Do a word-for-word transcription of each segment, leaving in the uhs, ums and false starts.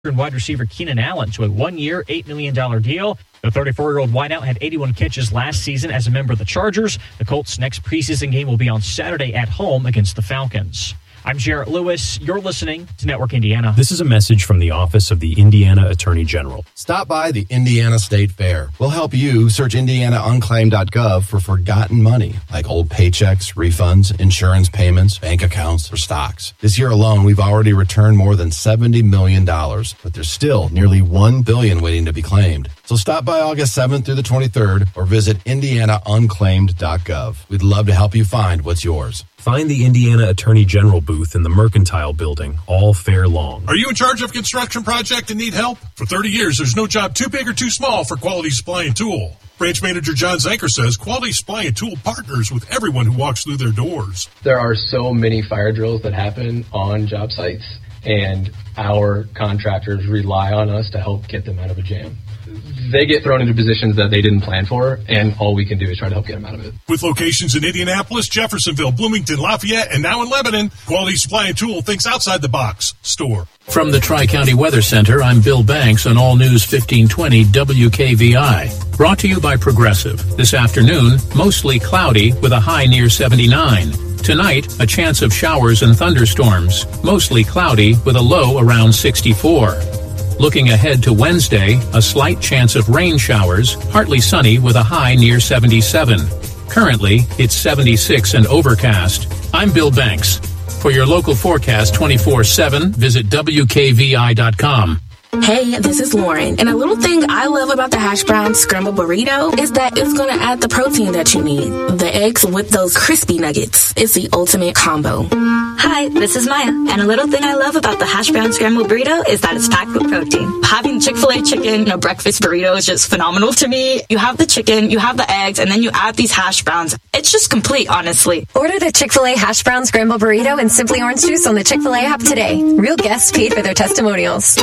wide receiver Keenan Allen to a one-year, eight million dollars deal. The thirty-four-year-old wideout had eighty-one catches last season as a member of the Chargers. The Colts' next preseason game will be on Saturday at home against the Falcons. I'm Jarrett Lewis. You're listening to Network Indiana. This is a message from the Office of the Indiana Attorney General. Stop by the Indiana State Fair. We'll help you search indiana unclaim dot gov for forgotten money, like old paychecks, refunds, insurance payments, bank accounts, or stocks. This year alone, we've already returned more than seventy million dollars, but there's still nearly one billion dollars waiting to be claimed. So stop by August seventh through the twenty-third or visit indiana unclaimed dot gov. We'd love to help you find what's yours. Find the Indiana Attorney General booth in the Mercantile Building all fair long. Are you in charge of a construction project and need help? For thirty years, there's no job too big or too small for Quality Supply and Tool. Branch Manager John Zanker says Quality Supply and Tool partners with everyone who walks through their doors. There are so many fire drills that happen on job sites, and our contractors rely on us to help get them out of a jam. They get thrown into positions that they didn't plan for, and all we can do is try to help get them out of it. With locations in Indianapolis, Jeffersonville, Bloomington, Lafayette, and now in Lebanon, Quality Supply and Tool thinks outside the box. Store. From the Tri-County Weather Center, I'm Bill Banks on All News fifteen twenty W K V I. Brought to you by Progressive. This afternoon, mostly cloudy with a high near seventy-nine. Tonight, a chance of showers and thunderstorms. Mostly cloudy with a low around sixty-four. Looking ahead to Wednesday, a slight chance of rain showers, partly sunny with a high near seventy-seven. Currently, it's seventy-six and overcast. I'm Bill Banks. For your local forecast twenty-four seven, visit W K V I dot com. Hey, this is Lauren, and a little thing I love about the hash brown scramble burrito is that it's going to add the protein that you need. The eggs with those crispy nuggets. It's the ultimate combo. Hi, this is Maya, and a little thing I love about the hash brown scramble burrito is that it's packed with protein. Having Chick-fil-A chicken in a breakfast burrito is just phenomenal to me. You have the chicken, you have the eggs, and then you add these hash browns. It's just complete, honestly. Order the Chick-fil-A hash brown scramble burrito and Simply Orange Juice on the Chick-fil-A app today. Real guests paid for their testimonials.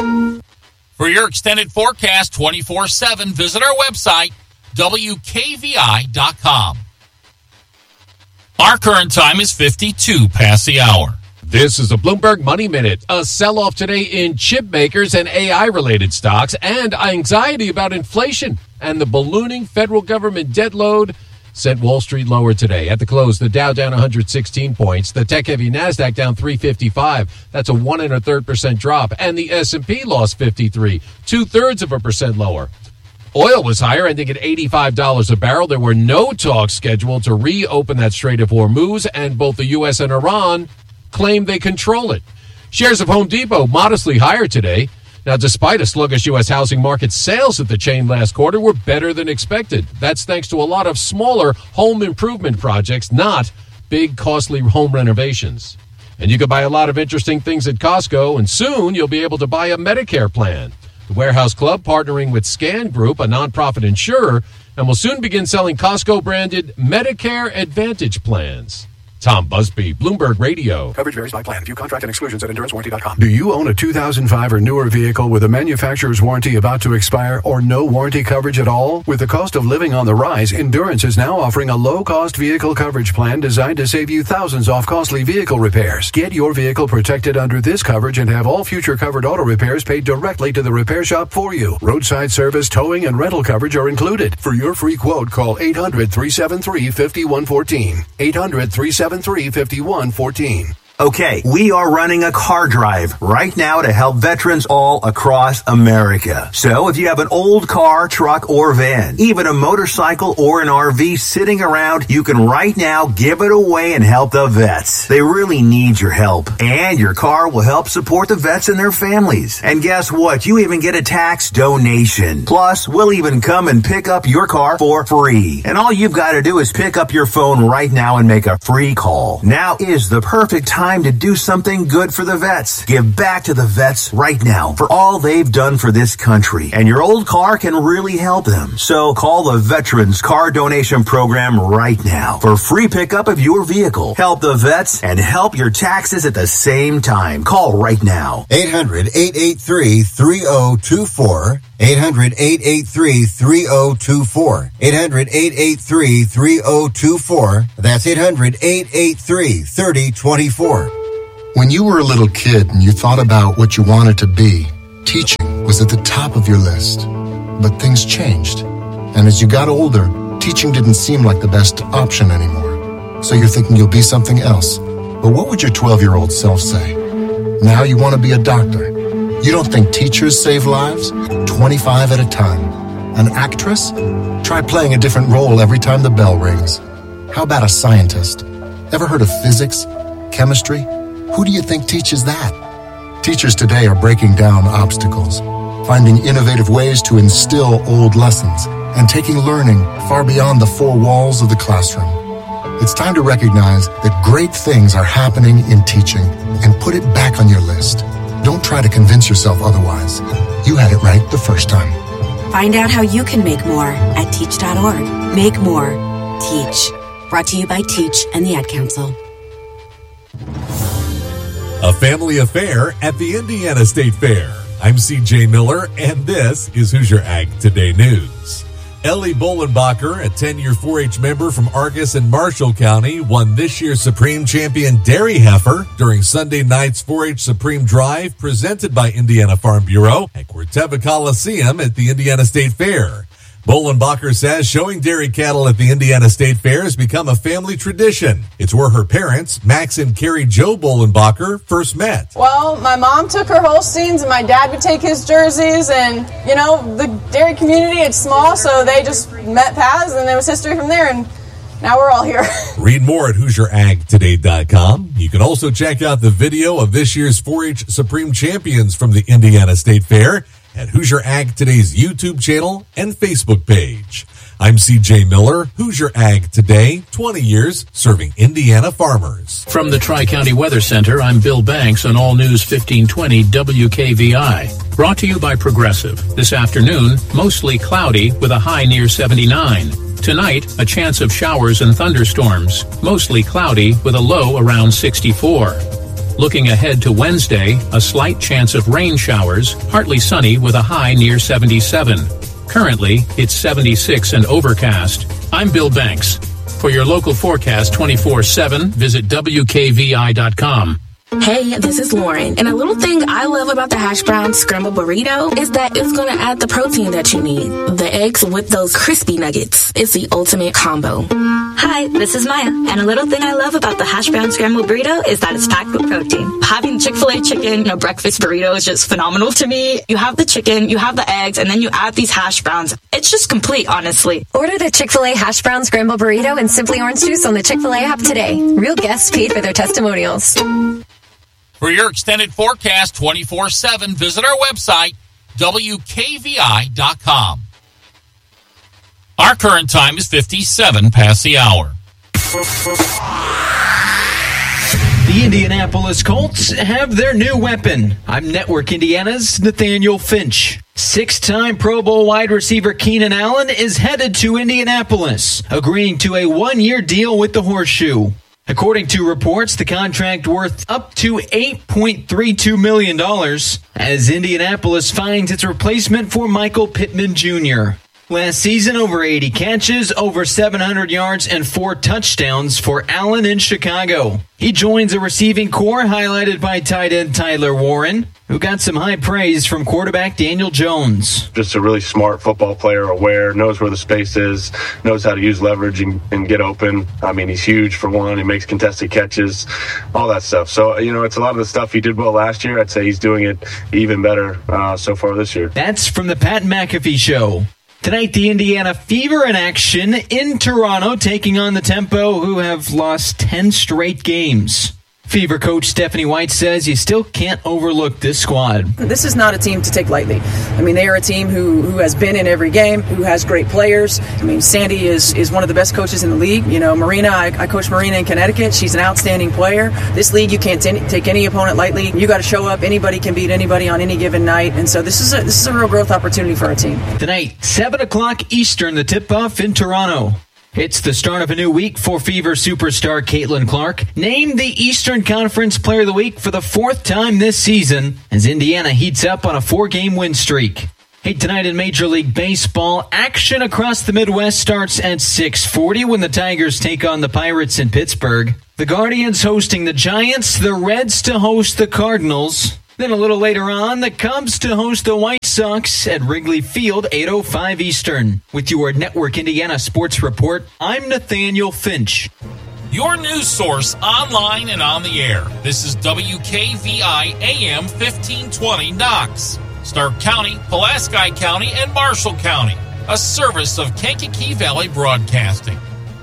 For your extended forecast twenty-four seven, visit our website, W K V I dot com. Our current time is fifty-two past the hour. This is a Bloomberg Money Minute. A sell-off today in chip makers and A I-related stocks, and anxiety about inflation and the ballooning federal government debt load sent Wall Street lower today. At the close, the Dow down one hundred sixteen points, the tech-heavy NASDAQ down three fifty-five. That's a one and a third percent drop, and the S and P lost fifty-three, two-thirds of a percent lower. Oil was higher, ending at eighty-five dollars a barrel. There were no talks scheduled to reopen that Strait of Hormuz, and both the U S and Iran claim they control it. Shares of Home Depot modestly higher today. Now, despite a sluggish U S housing market, sales at the chain last quarter were better than expected. That's thanks to a lot of smaller home improvement projects, not big, costly home renovations. And you can buy a lot of interesting things at Costco, and soon you'll be able to buy a Medicare plan. The Warehouse Club, partnering with Scan Group, a nonprofit insurer, and will soon begin selling Costco-branded Medicare Advantage plans. Tom Busby, Bloomberg Radio. Coverage varies by plan. View contract and exclusions at endurance warranty dot com. Do you own a two thousand five or newer vehicle with a manufacturer's warranty about to expire or no warranty coverage at all? With the cost of living on the rise, Endurance is now offering a low-cost vehicle coverage plan designed to save you thousands off costly vehicle repairs. Get your vehicle protected under this coverage and have all future covered auto repairs paid directly to the repair shop for you. Roadside service, towing, and rental coverage are included. For your free quote, call eight hundred, three seven three, five one one four. eight hundred, three seven three, five one one four. Okay, we are running a car drive right now to help veterans all across America. So if you have an old car, truck, or van, even a motorcycle or an R V sitting around, you can right now give it away and help the vets. They really need your help. And your car will help support the vets and their families. And guess what? You even get a tax donation. Plus, we'll even come and pick up your car for free. And all you've got to do is pick up your phone right now and make a free call. Now is the perfect time to do something good for the vets. Give back to the vets right now for all they've done for this country. And your old car can really help them. So call the Veterans Car Donation Program right now for free pickup of your vehicle. Help the vets and help your taxes at the same time. Call right now. eight hundred, eight eight three, three oh two four. eight hundred, eight eight three, three oh two four. eight hundred, eight eight three, three oh two four. That's eight hundred, eight eight three, three oh two four. When you were a little kid and you thought about what you wanted to be, teaching was at the top of your list. But things changed. And as you got older, teaching didn't seem like the best option anymore. So you're thinking you'll be something else. But what would your twelve-year-old self say? Now you want to be a doctor. You don't think teachers save lives? twenty-five at a time. An actress? Try playing a different role every time the bell rings. How about a scientist? Ever heard of physics? Chemistry? Who do you think teaches that? Teachers today are breaking down obstacles, finding innovative ways to instill old lessons, and taking learning far beyond the four walls of the classroom. It's time to recognize that great things are happening in teaching and put it back on your list. Don't try to convince yourself otherwise. You had it right the first time. Find out how you can make more at teach dot org. Make more. Teach. Brought to you by Teach and the Ad Council. A family affair at the Indiana State Fair. I'm C J Miller, and this is Hoosier Ag Today News. Ellie Bolenbacher, a ten-year four H member from Argus and Marshall County, won this year's Supreme Champion Dairy Heifer during Sunday night's four H Supreme Drive presented by Indiana Farm Bureau at Corteva Coliseum at the Indiana State Fair. Bolenbacher says showing dairy cattle at the Indiana State Fair has become a family tradition. It's where her parents, Max and Carrie Joe Bolenbacher, first met. Well, my mom took her Holsteins and my dad would take his jerseys, and, you know, the dairy community, it's small, so they just met paths, and there was history from there, and now we're all here. Read more at Hoosier Ag Today dot com. You can also check out the video of this year's four H Supreme Champions from the Indiana State Fair at Hoosier Ag Today's YouTube channel and Facebook page. I'm C J Miller, Hoosier Ag Today, twenty years serving Indiana farmers. From the Tri-County Weather Center, I'm Bill Banks on All News fifteen twenty W K V I. Brought to you by Progressive. This afternoon, mostly cloudy with a high near seventy-nine. Tonight, a chance of showers and thunderstorms, mostly cloudy with a low around sixty-four. Looking ahead to Wednesday, a slight chance of rain showers, partly sunny with a high near seventy-seven. Currently, it's seventy-six and overcast. I'm Bill Banks. For your local forecast twenty-four seven, visit W K V I dot com. Hey, this is Lauren, and a little thing I love about the hash brown scramble burrito is that it's going to add the protein that you need. The eggs with those crispy nuggets. It's the ultimate combo. Hi, this is Maya, and a little thing I love about the hash brown scramble burrito is that it's packed with protein. Having Chick-fil-A chicken, you know, breakfast burrito is just phenomenal to me. You have the chicken, you have the eggs, and then you add these hash browns. It's just complete, honestly. Order the Chick-fil-A hash brown scramble burrito and Simply Orange Juice on the Chick-fil-A app today. Real guests paid for their testimonials. For your extended forecast twenty-four seven, visit our website, W K V I dot com. Our current time is fifty-seven past the hour. The Indianapolis Colts have their new weapon. I'm Network Indiana's Nathaniel Finch. Six-time Pro Bowl wide receiver Keenan Allen is headed to Indianapolis, agreeing to a one-year deal with the Horseshoe. According to reports, the contract worth up to eight point three two million dollars as Indianapolis finds its replacement for Michael Pittman Junior Last season, over eighty catches, over seven hundred yards, and four touchdowns for Allen in Chicago. He joins a receiving core highlighted by tight end Tyler Warren, who got some high praise from quarterback Daniel Jones. Just a really smart football player, aware, knows where the space is, knows how to use leverage and, and get open. I mean, he's huge for one. He makes contested catches, all that stuff. So, you know, it's a lot of the stuff he did well last year. I'd say he's doing it even better uh, so far this year. That's from the Pat McAfee Show. Tonight, the Indiana Fever in action in Toronto, taking on the Tempo, who have lost ten straight games. Fever coach Stephanie White says you still can't overlook this squad. This is not a team to take lightly. I mean, they are a team who, who has been in every game, who has great players. I mean, Sandy is, is one of the best coaches in the league. You know, Marina, I, I coach Marina in Connecticut. She's an outstanding player. This league, you can't t- take any opponent lightly. You got to show up. Anybody can beat anybody on any given night. And so this is a, this is a real growth opportunity for our team. Tonight, seven o'clock Eastern, the tip-off in Toronto. It's the start of a new week for Fever superstar Caitlin Clark, named the Eastern Conference Player of the Week for the fourth time this season, as Indiana heats up on a four-game win streak. Hey, tonight in Major League Baseball, action across the Midwest starts at six forty when the Tigers take on the Pirates in Pittsburgh. The Guardians hosting the Giants, the Reds to host the Cardinals. Then a little later on, the Cubs to host the White Sox at Wrigley Field, eight oh five Eastern. With your Network Indiana Sports Report, I'm Nathaniel Finch. Your news source online and on the air. This is W K V I A M fifteen twenty Knox, Stark County, Pulaski County, and Marshall County. A service of Kankakee Valley Broadcasting.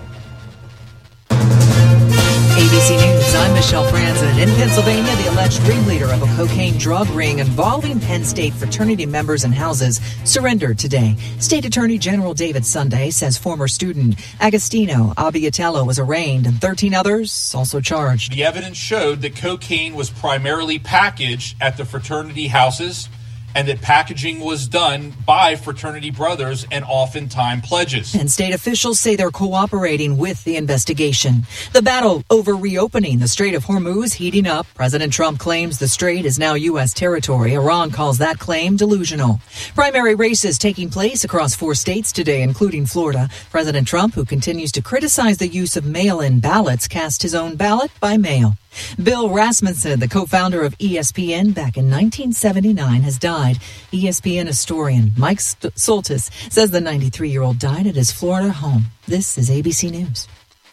A B C News, I'm Michelle Franzen. In Pennsylvania, the alleged ringleader of a cocaine drug ring involving Penn State fraternity members and houses surrendered today. State Attorney General David Sunday says former student Agostino Abiatello was arraigned and thirteen others also charged. The evidence showed that cocaine was primarily packaged at the fraternity houses and that packaging was done by fraternity brothers and oftentimes pledges. And state officials say they're cooperating with the investigation. The battle over reopening the Strait of Hormuz heating up. President Trump claims the strait is now U S territory. Iran calls that claim delusional. Primary races taking place across four states today, including Florida. President Trump, who continues to criticize the use of mail-in ballots, cast his own ballot by mail. Bill Rasmussen, the co-founder of E S P N back in nineteen seventy-nine, has died. E S P N historian Mike Soltis says the ninety-three-year-old died at his Florida home. This is A B C News.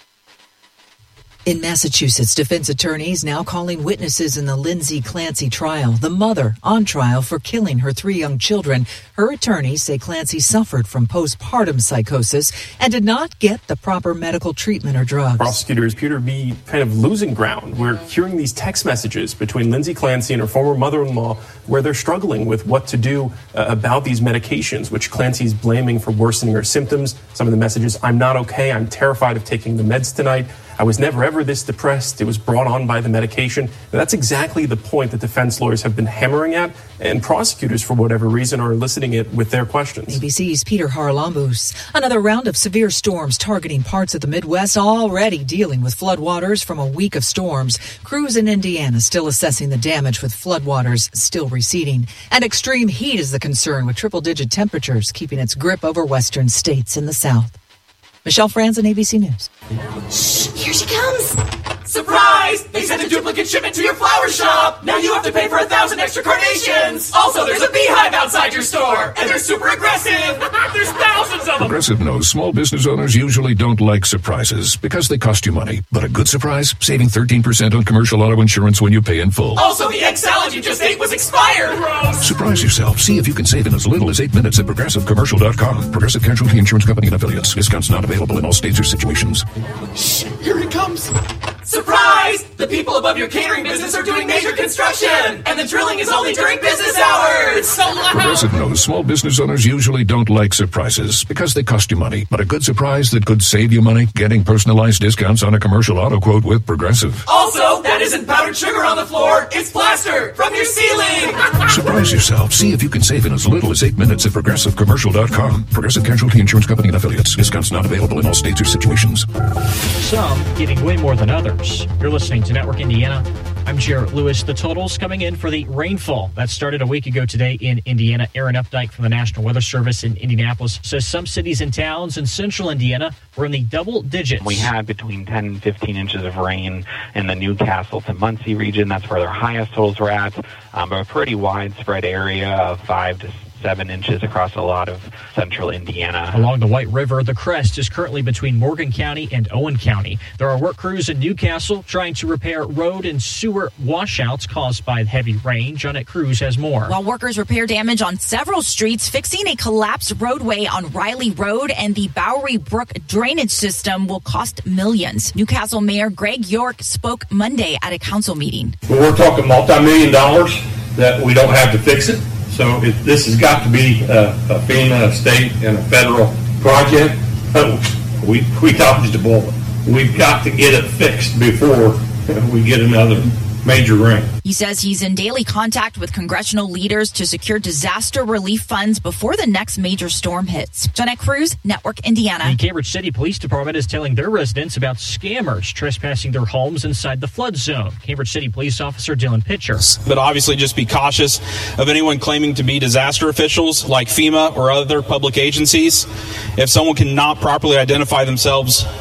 In Massachusetts, defense attorneys now calling witnesses in the Lindsay Clancy trial. The mother on trial for killing her three young children. Her attorneys say Clancy suffered from postpartum psychosis and did not get the proper medical treatment or drugs. Prosecutors appear to be kind of losing ground. We're hearing these text messages between Lindsay Clancy and her former mother-in-law where they're struggling with what to do uh, about these medications, which Clancy's blaming for worsening her symptoms. Some of the messages, I'm not okay, I'm terrified of taking the meds tonight. I was never ever this depressed. It was brought on by the medication. And that's exactly the point that defense lawyers have been hammering at, and prosecutors, for whatever reason, are eliciting it with their questions. A B C's Peter Haralambous. Another round of severe storms targeting parts of the Midwest, already dealing with floodwaters from a week of storms. Crews in Indiana still assessing the damage with floodwaters still receding. And extreme heat is the concern, with triple-digit temperatures keeping its grip over western states in the south. Michelle Franzen, A B C News. Shh, here she comes. Surprise! They sent a duplicate shipment to your flower shop. Now you have to pay for a thousand extra carnations. Also, there's a beehive outside your store, and they're super aggressive. There's thousands of them. Progressive knows small business owners usually don't like surprises because they cost you money. But a good surprise? Saving thirteen percent on commercial auto insurance when you pay in full. Also, the egg salad you just ate was expired. Gross. Surprise yourself. See if you can save in as little as eight minutes at progressive commercial dot com. Progressive Casualty Insurance Company and Affiliates. Discounts not available in all states or situations. Shh, here it comes. Surprise! The people above your catering business are doing major construction, and the drilling is only during business hours. It's so loud. Progressive knows small business owners usually don't like surprises because they cost you money. But a good surprise that could save you money? Getting personalized discounts on a commercial auto quote with Progressive. Also, that isn't powdered sugar on the floor. It's plaster from your ceiling. Surprise yourself. See if you can save in as little as eight minutes at progressive commercial dot com. Progressive Casualty Insurance Company and Affiliates. Discounts not available in all states or situations. Some getting way more than others. You're listening to Network Indiana. I'm Jarrett Lewis. The totals coming in for the rainfall that started a week ago today in Indiana. Aaron Updike from the National Weather Service in Indianapolis says some cities and towns in central Indiana were in the double digits. We had between ten and fifteen inches of rain in the Newcastle to Muncie region. That's where their highest totals were at. Um, but a pretty widespread area of five to seven inches across a lot of central Indiana. Along the White River, the crest is currently between Morgan County and Owen County. There are work crews in Newcastle trying to repair road and sewer washouts caused by heavy rain. Jeanette Cruz has more. While workers repair damage on several streets, fixing a collapsed roadway on Riley Road and the Bowery Brook drainage system will cost millions. Newcastle Mayor Greg York spoke Monday at a council meeting. Well, we're talking multi-million dollars that we don't have to fix it. So it, this has got to be a, a FEMA, a state, and a federal project. Oh, we we dodged a bullet. We've got to get it fixed before we get another major rain. He says he's in daily contact with congressional leaders to secure disaster relief funds before the next major storm hits. Jeanette Cruz, Network Indiana. The Cambridge City Police Department is telling their residents about scammers trespassing their homes inside the flood zone. Cambridge City Police Officer Dylan Pitcher. But obviously just be cautious of anyone claiming to be disaster officials like FEMA or other public agencies. If someone cannot properly identify themselves,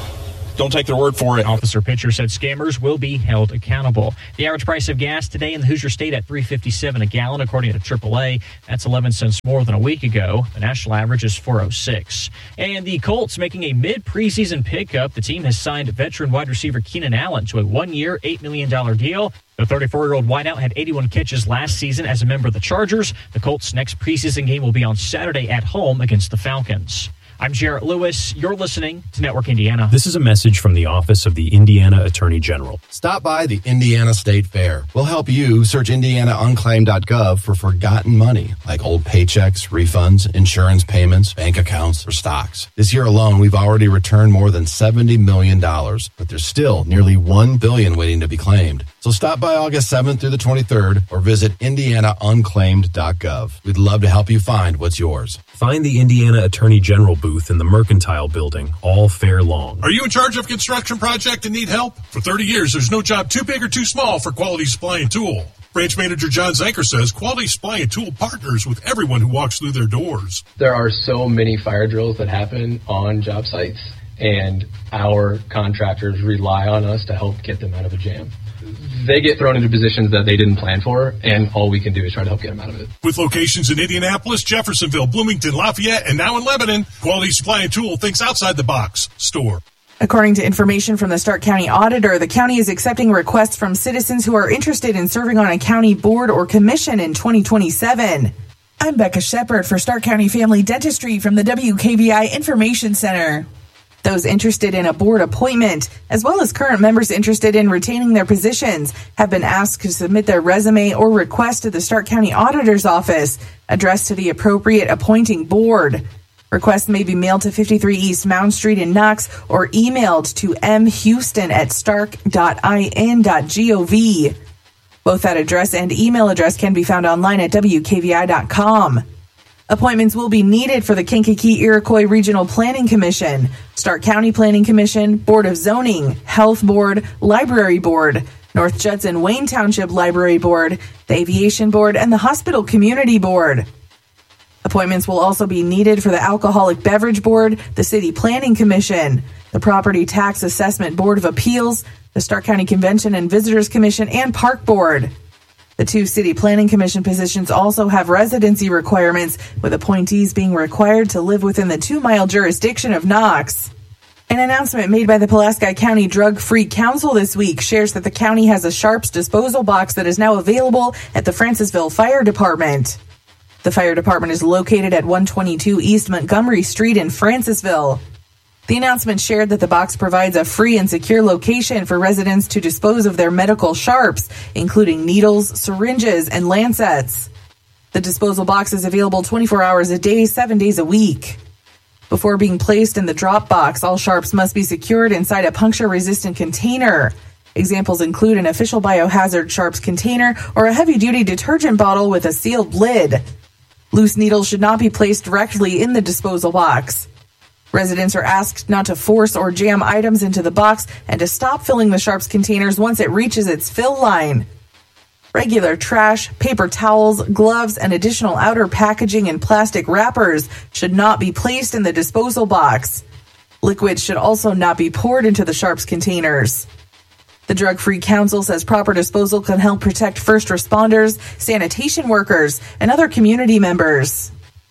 don't take their word for it. Officer Pitcher said scammers will be held accountable. The average price of gas today in the Hoosier State at three fifty-seven a gallon, according to triple A. That's eleven cents more than a week ago. The national average is four oh six. And the Colts making a mid-preseason pickup. The team has signed veteran wide receiver Keenan Allen to a one-year, eight million dollars deal. The thirty-four-year-old wideout had eighty-one catches last season as a member of the Chargers. The Colts' next preseason game will be on Saturday at home against the Falcons. I'm Jarrett Lewis. You're listening to Network Indiana. This is a message from the Office of the Indiana Attorney General. Stop by the Indiana State Fair. We'll help you search indiana unclaimed dot gov for forgotten money, like old paychecks, refunds, insurance payments, bank accounts, or stocks. This year alone, we've already returned more than seventy million dollars, but there's still nearly one billion dollars waiting to be claimed. So stop by August seventh through the twenty-third or visit indiana unclaimed dot gov. We'd love to help you find what's yours. Find the Indiana Attorney General booth in the Mercantile Building all fair long. Are you in charge of a construction project and need help? For thirty years, there's no job too big or too small for Quality Supply and Tool. Branch Manager John Zanker says Quality Supply and Tool partners with everyone who walks through their doors. There are so many fire drills that happen on job sites, and our contractors rely on us to help get them out of a jam. They get thrown into positions that they didn't plan for, and all we can do is try to help get them out of it. With locations in Indianapolis, Jeffersonville, Bloomington, Lafayette, and now in Lebanon, Quality Supply and Tool thinks outside the box. Store. According to information from the Stark County Auditor, the county is accepting requests from citizens who are interested in serving on a county board or commission in twenty twenty-seven. I'm Becca Shepard for Stark County Family Dentistry from the W K V I Information Center. Those interested in a board appointment, as well as current members interested in retaining their positions, have been asked to submit their resume or request to the Stark County Auditor's Office, addressed to the appropriate appointing board. Requests may be mailed to fifty-three East Mound Street in Knox or emailed to m houston at stark dot i n dot gov. Both that address and email address can be found online at w k v i dot com. Appointments will be needed for the Kankakee-Iroquois Regional Planning Commission, Stark County Planning Commission, Board of Zoning, Health Board, Library Board, North Judson Wayne Township Library Board, the Aviation Board, and the Hospital Community Board. Appointments will also be needed for the Alcoholic Beverage Board, the City Planning Commission, the Property Tax Assessment Board of Appeals, the Stark County Convention and Visitors Commission, and Park Board. The two City Planning Commission positions also have residency requirements, with appointees being required to live within the two-mile jurisdiction of Knox. An announcement made by the Pulaski County Drug-Free Council this week shares that the county has a Sharps disposal box that is now available at the Francisville Fire Department. The fire department is located at one twenty-two East Montgomery Street in Francisville. The announcement shared that the box provides a free and secure location for residents to dispose of their medical sharps, including needles, syringes, and lancets. The disposal box is available twenty-four hours a day, seven days a week. Before being placed in the drop box, all sharps must be secured inside a puncture-resistant container. Examples include an official biohazard sharps container or a heavy-duty detergent bottle with a sealed lid. Loose needles should not be placed directly in the disposal box. Residents are asked not to force or jam items into the box and to stop filling the sharps containers once it reaches its fill line. Regular trash, paper towels, gloves, and additional outer packaging and plastic wrappers should not be placed in the disposal box. Liquids should also not be poured into the sharps containers. The Drug-Free Council says proper disposal can help protect first responders, sanitation workers, and other community members.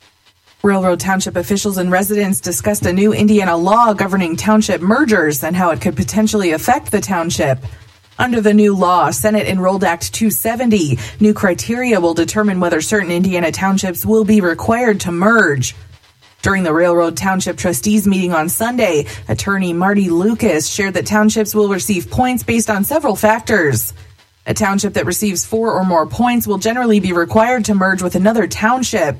Railroad Township officials and residents discussed a new Indiana law governing township mergers and how it could potentially affect the township. Under the new law, Senate Enrolled Act two seventy, new criteria will determine whether certain Indiana townships will be required to merge. During the Railroad Township Trustees meeting on Sunday, attorney Marty Lucas shared that townships will receive points based on several factors. A township that receives four or more points will generally be required to merge with another township.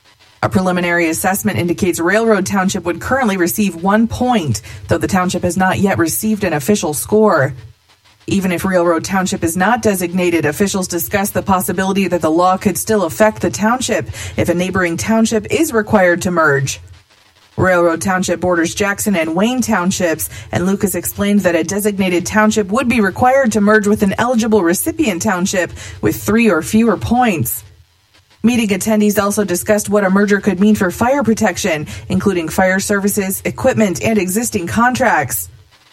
A preliminary assessment indicates Railroad Township would currently receive one point, though the township has not yet received an official score. Even if Railroad Township is not designated, officials discussed the possibility that the law could still affect the township if a neighboring township is required to merge. Railroad Township borders Jackson and Wayne Townships, and Lucas explained that a designated township would be required to merge with an eligible recipient township with three or fewer points. Meeting attendees also discussed what a merger could mean for fire protection, including fire services, equipment, and existing contracts.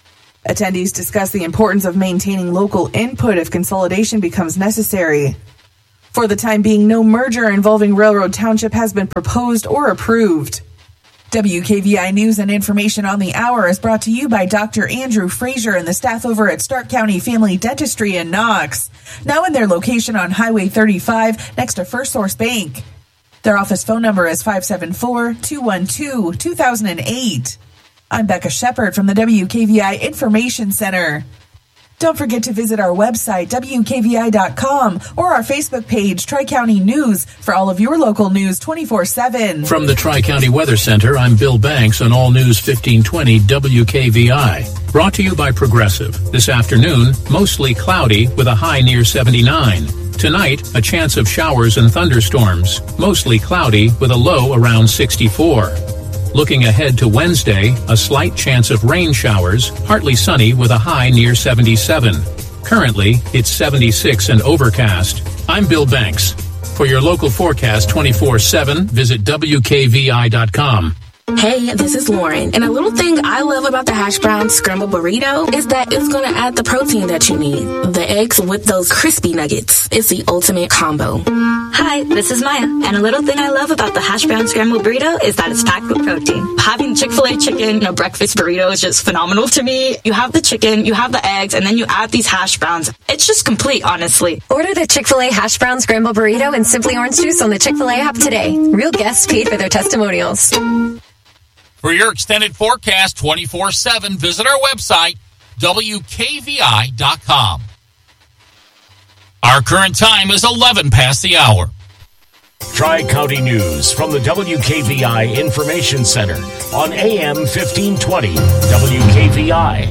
Attendees discuss the importance of maintaining local input if consolidation becomes necessary. For the time being, no merger involving Railroad Township has been proposed or approved. W K V I News and Information on the Hour is brought to you by Doctor Andrew Frazier and the staff over at Stark County Family Dentistry in Knox, now in their location on Highway thirty-five next to First Source Bank. Their office phone number is five seven four, two one two, two thousand eight. I'm Becca Shepard from the W K V I Information Center. Don't forget to visit our website, W K V I dot com, or our Facebook page, Tri-County News, for all of your local news twenty-four seven. From the Tri-County Weather Center, I'm Bill Banks on All News fifteen twenty W K V I. Brought to you by Progressive. This afternoon, mostly cloudy with a high near seventy-nine. Tonight, a chance of showers and thunderstorms. Mostly cloudy with a low around sixty-four. Looking ahead to Wednesday, a slight chance of rain showers, partly sunny with a high near seventy-seven. Currently, it's seventy-six and overcast. I'm Bill Banks. For your local forecast twenty-four seven, visit W K V I dot com. Hey, this is Lauren, and a little thing I love about the hash brown scramble burrito is that it's going to add the protein that you need. The eggs with those crispy nuggets. It's the ultimate combo. Hi, this is Maya, and a little thing I love about the hash brown scramble burrito is that it's packed with protein. Having Chick-fil-A chicken in a breakfast burrito is just phenomenal to me. You have the chicken, you have the eggs, and then you add these hash browns. It's just complete, honestly. Order the Chick-fil-A hash brown scramble burrito and Simply Orange Juice on the Chick-fil-A app today. Real guests paid for their testimonials. For your extended forecast twenty-four seven, visit our website, W K V I dot com. Our current time is eleven past the hour. Tri-County News from the W K V I Information Center on A M fifteen twenty W K V I.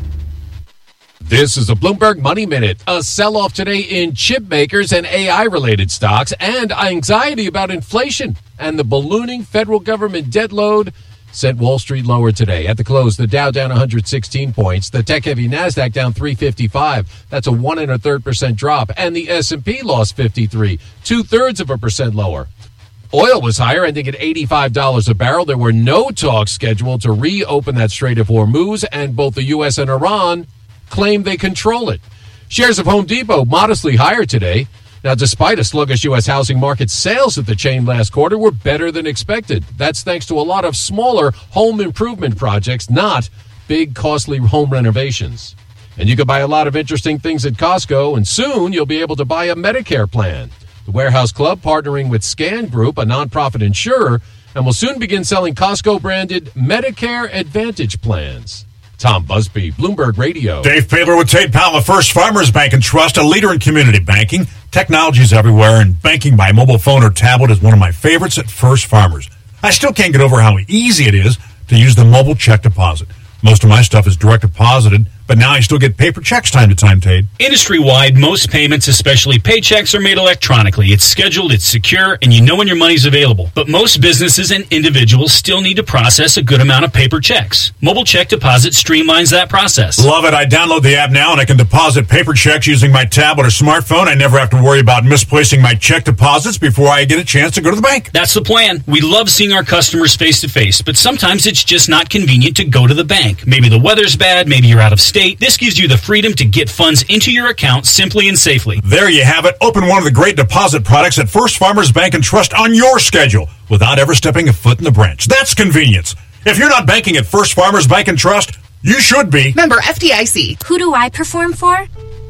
This is a Bloomberg Money Minute. A sell-off today in chip makers and A I-related stocks, and anxiety about inflation and the ballooning federal government debt load sent Wall Street lower today. At the close, the Dow down one hundred sixteen points, the tech-heavy NASDAQ down three fifty-five. That's a one and a third percent drop, and the S and P lost fifty-three, two-thirds of a percent lower. Oil was higher, ending at eighty-five dollars a barrel. There were no talks scheduled to reopen that Strait of Hormuz, and both the U S and Iran claim they control it. Shares of Home Depot modestly higher today. Now, despite a sluggish U S housing market, sales at the chain last quarter were better than expected. That's thanks to a lot of smaller home improvement projects, not big, costly home renovations. And you can buy a lot of interesting things at Costco, and soon you'll be able to buy a Medicare plan. The Warehouse Club, partnering with Scan Group, a nonprofit insurer, and will soon begin selling Costco-branded Medicare Advantage plans. Tom Busby, Bloomberg Radio. Dave Paler with Tate Powell, First Farmers Bank and Trust, a leader in community banking. Technology's everywhere, and banking by mobile phone or tablet is one of my favorites at First Farmers. I still can't get over how easy it is to use the mobile check deposit. Most of my stuff is direct deposited, but now I still get paper checks time to time, Tate. Industry-wide, most payments, especially paychecks, are made electronically. It's scheduled, it's secure, and you know when your money's available. But most businesses and individuals still need to process a good amount of paper checks. Mobile Check Deposit streamlines that process. Love it. I download the app now, and I can deposit paper checks using my tablet or smartphone. I never have to worry about misplacing my check deposits before I get a chance to go to the bank. That's the plan. We love seeing our customers face-to-face, but sometimes it's just not convenient to go to the bank. Maybe the weather's bad, maybe you're out of state. This gives you the freedom to get funds into your account simply and safely. There you have it. Open one of the great deposit products at First Farmers Bank and Trust on your schedule without ever stepping a foot in the branch. That's convenience. If you're not banking at First Farmers Bank and Trust, you should be. Member F D I C. Who do I perform for?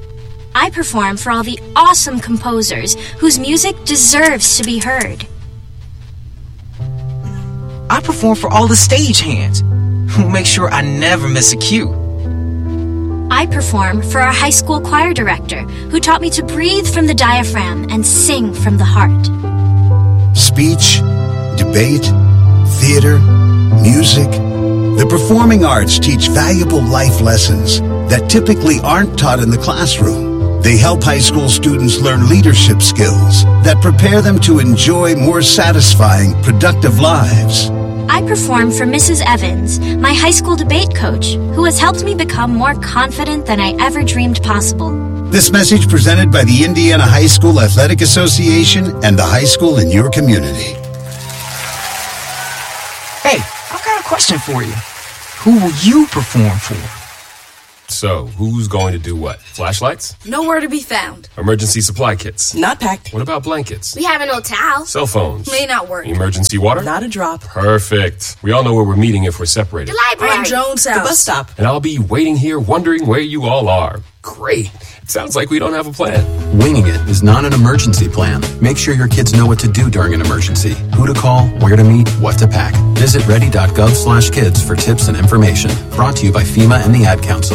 I perform for all the awesome composers whose music deserves to be heard. I perform for all the stagehands who make sure I never miss a cue. I perform for our high school choir director, who taught me to breathe from the diaphragm and sing from the heart. Speech, debate, theater, music. The performing arts teach valuable life lessons that typically aren't taught in the classroom. They help high school students learn leadership skills that prepare them to enjoy more satisfying, productive lives. I perform for Missus Evans, my high school debate coach, who has helped me become more confident than I ever dreamed possible. This message presented by the Indiana High School Athletic Association and the high school in your community. Hey, I've got a question for you. Who will you perform for? So, who's going to do what? Flashlights? Nowhere to be found. Emergency supply kits? Not packed. What about blankets? We have an old towel. Cell phones? May not work. Emergency water? Not a drop. Perfect. We all know where we're meeting if we're separated. The library. On Jones' house. The bus stop. And I'll be waiting here wondering where you all are. Great. It sounds like we don't have a plan. Winging it is not an emergency plan. Make sure your kids know what to do during an emergency, who to call, where to meet, what to pack. Visit ready.gov slash kids for tips and information. Brought to you by FEMA and the Ad Council.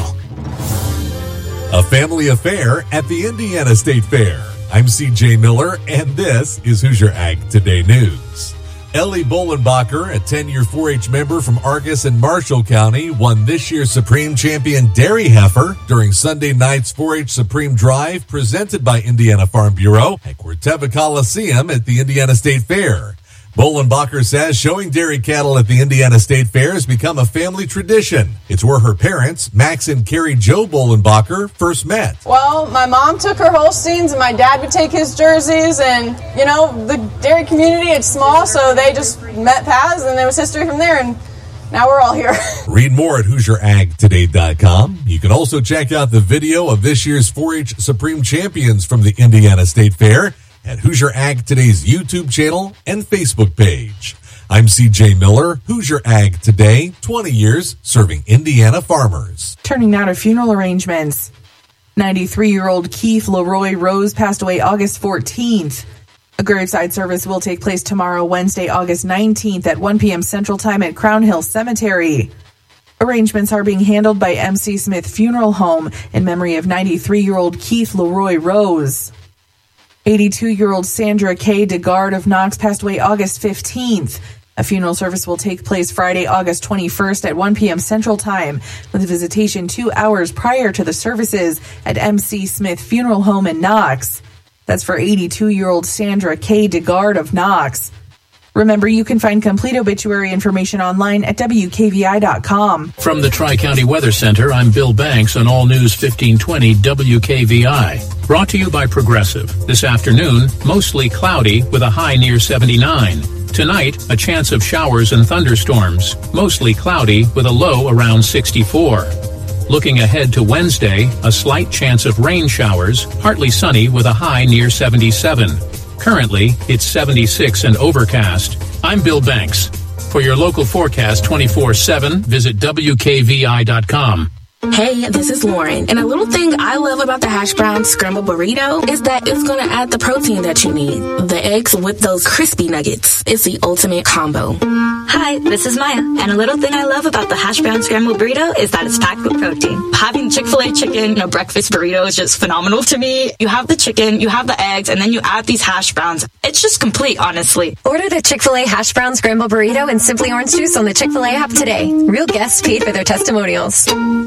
A family affair at the Indiana State Fair. I'm C J Miller, and this is Hoosier Ag Today News. Ellie Bolenbacher, a ten-year four H member from Argus and Marshall County, won this year's Supreme Champion Dairy Heifer during Sunday night's four H Supreme Drive presented by Indiana Farm Bureau at Corteva Coliseum at the Indiana State Fair. Bolenbacher says showing dairy cattle at the Indiana State Fair has become a family tradition. It's where her parents, Max and Carrie Jo Bolenbacher, first met. Well, my mom took her Holsteins and my dad would take his jerseys, and, you know, the dairy community, it's small, so they just met paths, and there was history from there, and now we're all here. Read more at Hoosier Ag Today dot com. You can also check out the video of this year's four H Supreme Champions from the Indiana State Fair at Hoosier Ag Today's YouTube channel and Facebook page. I'm C J Miller, Hoosier Ag Today, twenty years serving Indiana farmers. Turning now to funeral arrangements. ninety-three-year-old Keith Leroy Rose passed away August fourteenth. A graveside service will take place tomorrow, Wednesday, August nineteenth at one p.m. Central Time at Crown Hill Cemetery. Arrangements are being handled by M C Smith Funeral Home in memory of ninety-three-year-old Keith Leroy Rose. eighty-two-year-old Sandra K. DeGard of Knox passed away August fifteenth. A funeral service will take place Friday, August twenty-first at one p.m. Central Time, with a visitation two hours prior to the services at M C Smith Funeral Home in Knox. That's for eighty-two-year-old Sandra K. DeGard of Knox. Remember, you can find complete obituary information online at W K V I dot com. From the Tri-County Weather Center, I'm Bill Banks on All News fifteen twenty W K V I. Brought to you by Progressive. This afternoon, mostly cloudy with a high near seventy-nine. Tonight, a chance of showers and thunderstorms. Mostly cloudy with a low around sixty-four. Looking ahead to Wednesday, a slight chance of rain showers, partly sunny with a high near seventy-seven. Currently, it's seventy-six and overcast. I'm Bill Banks. For your local forecast twenty-four seven, visit W K V I dot com. Hey, this is Lauren, and a little thing I love about the hash brown scramble burrito is that it's going to add the protein that you need. The eggs with those crispy nuggets. It's the ultimate combo. Hi, this is Maya, and a little thing I love about the hash brown scramble burrito is that it's packed with protein. Having Chick-fil-A chicken in a breakfast burrito is just phenomenal to me. You have the chicken, you have the eggs, and then you add these hash browns. It's just complete, honestly. Order the Chick-fil-A hash brown scramble burrito and Simply Orange Juice on the Chick-fil-A app today. Real guests paid for their testimonials.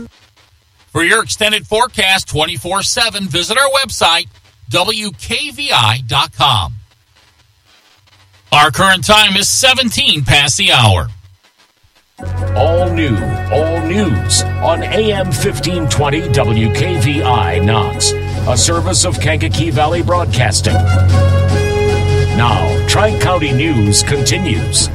For your extended forecast twenty-four seven, visit our website, W K V I dot com. Our current time is seventeen past the hour. All new, all news on A M fifteen twenty W K V I Knox, a service of Kankakee Valley Broadcasting. Now, Tri-County News continues.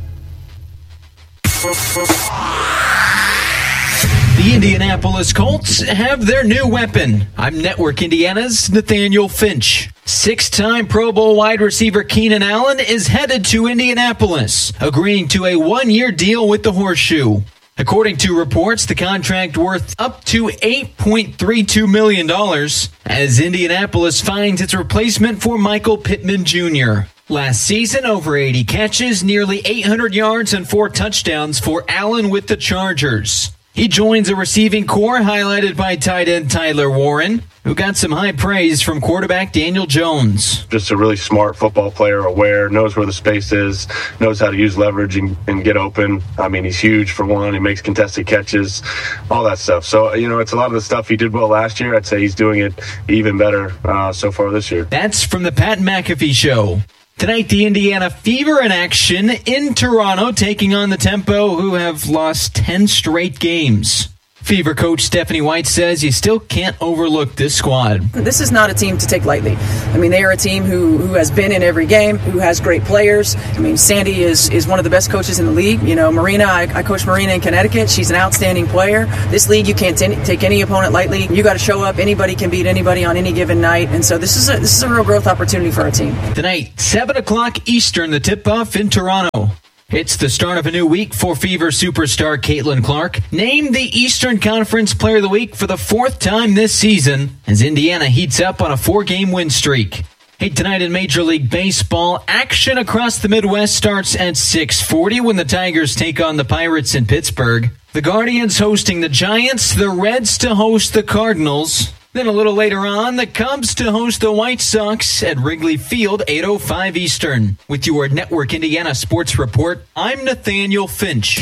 The Indianapolis Colts have their new weapon. I'm Network Indiana's Nathaniel Finch. Six-time Pro Bowl wide receiver Keenan Allen is headed to Indianapolis, agreeing to a one-year deal with the Horseshoe. According to reports, the contract worth up to eight point three two million dollars as Indianapolis finds its replacement for Michael Pittman Junior Last season, over eighty catches, nearly eight hundred yards, and four touchdowns for Allen with the Chargers. He joins a receiving core highlighted by tight end Tyler Warren, who got some high praise from quarterback Daniel Jones. Just a really smart football player, aware, knows where the space is, knows how to use leverage and, and get open. I mean, he's huge for one. He makes contested catches, all that stuff. So, you know, it's a lot of the stuff he did well last year. I'd say he's doing it even better uh, so far this year. That's from the Pat McAfee Show. Tonight, the Indiana Fever in action in Toronto, taking on the Tempo, who have lost ten straight games. Fever coach Stephanie White says you still can't overlook this squad. This is not a team to take lightly. I mean, they are a team who, who has been in every game, who has great players. I mean, Sandy is, is one of the best coaches in the league. You know, Marina, I, I coach Marina in Connecticut. She's an outstanding player. This league, you can't t- take any opponent lightly. You got to show up. Anybody can beat anybody on any given night. And so this is a, this is a real growth opportunity for our team. Tonight, seven o'clock Eastern, the tip-off in Toronto. It's the start of a new week for Fever superstar Caitlin Clark, named the Eastern Conference Player of the Week for the fourth time this season, as Indiana heats up on a four-game win streak. Hey, tonight in Major League Baseball, action across the Midwest starts at six forty when the Tigers take on the Pirates in Pittsburgh. The Guardians hosting the Giants, the Reds to host the Cardinals. Then a little later on, the Cubs to host the White Sox at Wrigley Field, eight oh five Eastern. With your Network Indiana Sports Report, I'm Nathaniel Finch.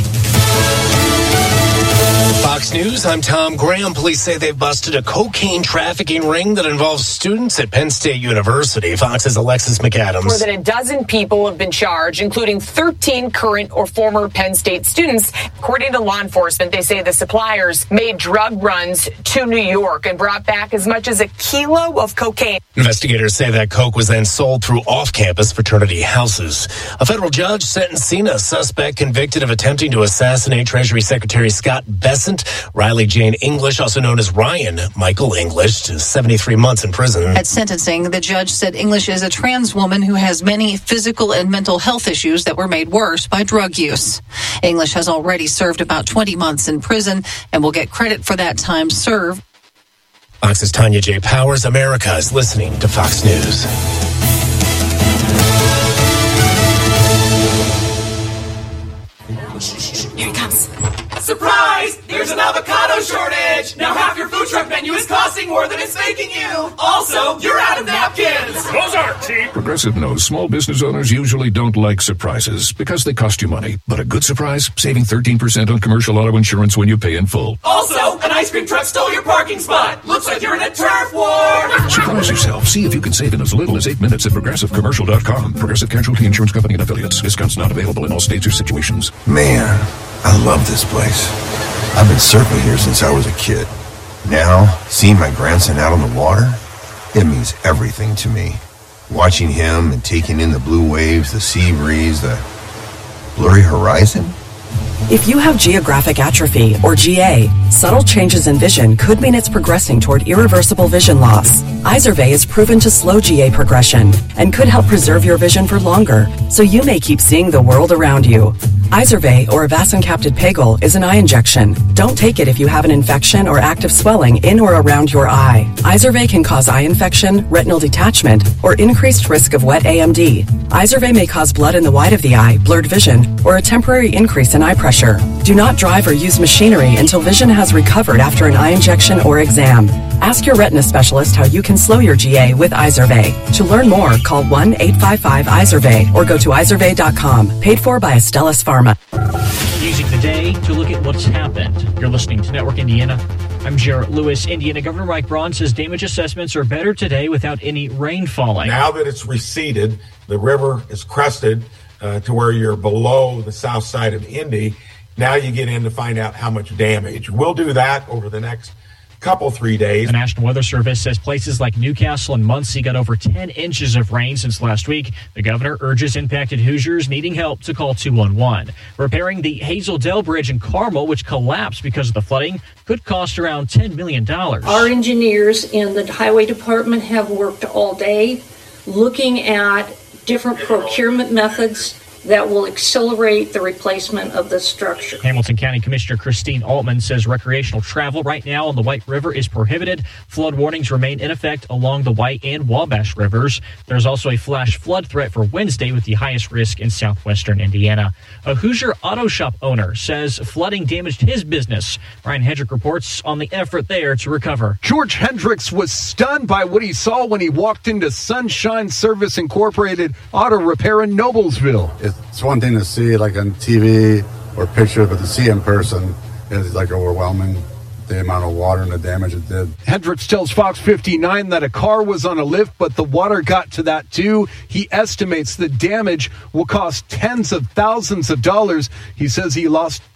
Fox News, I'm Tom Graham. Police say they've busted a cocaine trafficking ring that involves students at Penn State University. Fox's Alexis McAdams. More than a dozen people have been charged, including thirteen current or former Penn State students. According to law enforcement, they say the suppliers made drug runs to New York and brought back as much as a kilo of cocaine. Investigators say that coke was then sold through off-campus fraternity houses. A federal judge sentencing a suspect convicted of attempting to assassinate Treasury Secretary Scott Bessent, Riley Jane English, also known as Ryan Michael English, to seventy-three months in prison. At sentencing, the judge said English is a trans woman who has many physical and mental health issues that were made worse by drug use. English has already served about twenty months in prison and will get credit for that time served. Fox's Tanya J. Powers. America is listening to Fox News. Here he comes. Surprise! There's an avocado shortage! Now half your food truck menu is costing more than it's making you! Also, you're out of napkins! Those aren't cheap! Progressive knows small business owners usually don't like surprises because they cost you money. But a good surprise? Saving thirteen percent on commercial auto insurance when you pay in full. Also, an ice cream truck stole your parking spot! Looks like you're in a turf war! Surprise yourself. See if you can save in as little as eight minutes at progressive commercial dot com. Progressive Casualty Insurance Company and Affiliates. Discounts not available in all states or situations. Man, I love this place. I've been surfing here since I was a kid. Now, seeing my grandson out on the water, it means everything to me. Watching him and taking in the blue waves, the sea breeze, the blurry horizon. If you have geographic atrophy, or G A, subtle changes in vision could mean it's progressing toward irreversible vision loss. Izervay is proven to slow G A progression and could help preserve your vision for longer, so you may keep seeing the world around you. Izervay, or avacincaptad pegol, is an eye injection. Don't take it if you have an infection or active swelling in or around your eye. Izervay can cause eye infection, retinal detachment, or increased risk of wet A M D. Izervay may cause blood in the white of the eye, blurred vision, or a temporary increase in eye pressure. Do not drive or use machinery until vision has recovered after an eye injection or exam. Ask your retina specialist how you can slow your G A with Izervay. To learn more, call one eight five five Izervay or go to izervay dot com. Paid for by Astellas Pharma. Using the day to look at what's happened. You're listening to Network Indiana. I'm Jarrett Lewis. Indiana Governor Mike Braun says damage assessments are better today without any rain falling. Now that it's receded, the river is crested uh, to where you're below the south side of Indy. Now you get in to find out how much damage. We'll do that over the next couple, three days. The National Weather Service says places like Newcastle and Muncie got over ten inches of rain since last week. The governor urges impacted Hoosiers needing help to call two one one. Repairing the Hazel Dell Bridge in Carmel, which collapsed because of the flooding, could cost around ten million dollars. Our engineers in the Highway Department have worked all day looking at different procurement methods that will accelerate the replacement of the structure. Hamilton County Commissioner Christine Altman says recreational travel right now on the White River is prohibited. Flood warnings remain in effect along the White and Wabash rivers. There's also a flash flood threat for Wednesday with the highest risk in southwestern Indiana. A Hoosier auto shop owner says flooding damaged his business. Ryan Hendrick reports on the effort there to recover. George Hendricks was stunned by what he saw when he walked into Sunshine Service Incorporated Auto Repair in Noblesville. It's one thing to see like on T V or picture, but to see in person is like overwhelming, the amount of water and the damage it did. Hendricks tells Fox fifty-nine that a car was on a lift, but the water got to that too. He estimates the damage will cost tens of thousands of dollars. He says he lost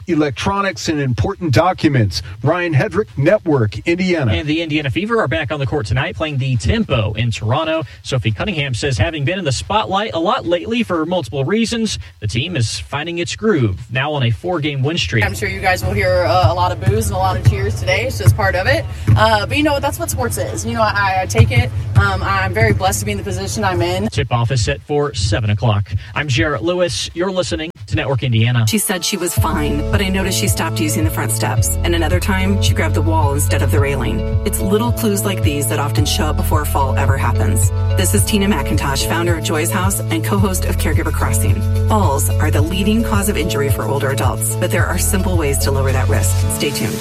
electronics, and important documents. Ryan Hedrick, Network, Indiana. And the Indiana Fever are back on the court tonight playing the Tempo in Toronto. Sophie Cunningham says having been in the spotlight a lot lately for multiple reasons, the team is finding its groove, now on a four-game win streak. I'm sure you guys will hear uh, a lot of boos and a lot of cheers today. It's just part of it. Uh, but you know, that's what sports is. You know, I, I take it. Um, I'm very blessed to be in the position I'm in. Tip-off is set for seven o'clock. I'm Jarrett Lewis. You're listening to Network Indiana. She said she was fine, but I noticed she stopped using the front steps. And another time, she grabbed the wall instead of the railing. It's little clues like these that often show up before a fall ever happens. This is Tina McIntosh, founder of Joy's House and co-host of Caregiver Crossing. Falls are the leading cause of injury for older adults, but there are simple ways to lower that risk. Stay tuned.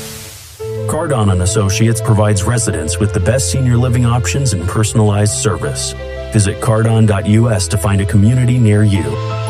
Cardon and Associates provides residents with the best senior living options and personalized service. Visit cardon dot U S to find a community near you.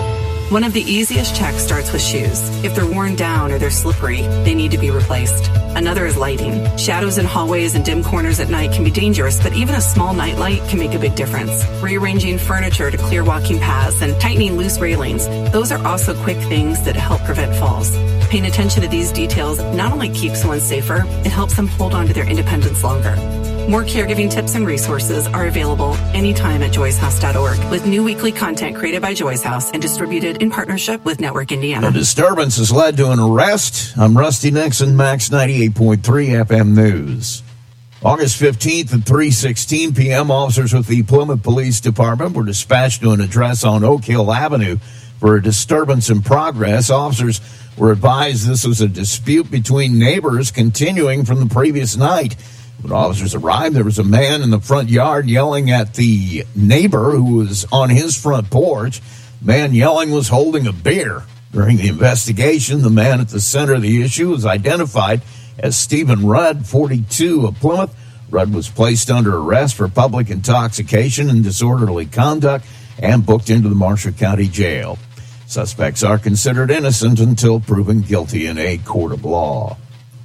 One of the easiest checks starts with shoes. If they're worn down or they're slippery, they need to be replaced. Another is lighting. Shadows in hallways and dim corners at night can be dangerous, but even a small nightlight can make a big difference. Rearranging furniture to clear walking paths and tightening loose railings, those are also quick things that help prevent falls. Paying attention to these details not only keeps someone safer, it helps them hold on to their independence longer. More caregiving tips and resources are available anytime at joys house dot org, with new weekly content created by Joy's House and distributed in partnership with Network Indiana. A disturbance has led to an arrest. I'm Rusty Nixon, Max ninety-eight point three F M News. August fifteenth at three sixteen p.m., officers with the Plymouth Police Department were dispatched to an address on Oak Hill Avenue for a disturbance in progress. Officers were advised this was a dispute between neighbors continuing from the previous night. When officers arrived, there was a man in the front yard yelling at the neighbor who was on his front porch. The man yelling was holding a beer. During the investigation, the man at the center of the issue was identified as Stephen Rudd, forty-two, of Plymouth. Rudd was placed under arrest for public intoxication and disorderly conduct and booked into the Marshall County Jail. Suspects are considered innocent until proven guilty in a court of law.